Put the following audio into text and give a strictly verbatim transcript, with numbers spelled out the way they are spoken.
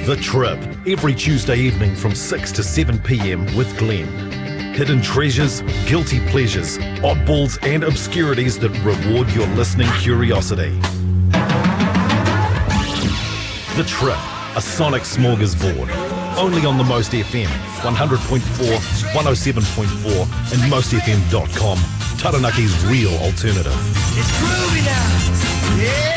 The Trip, every Tuesday evening from six to seven p.m. with Glenn. Hidden treasures, guilty pleasures, oddballs and obscurities that reward your listening curiosity. The Trip, a sonic smorgasbord. Only on the Most F M, one hundred point four, one oh seven point four and most f m dot com. Taranaki's real alternative. It's groovy now. Yeah.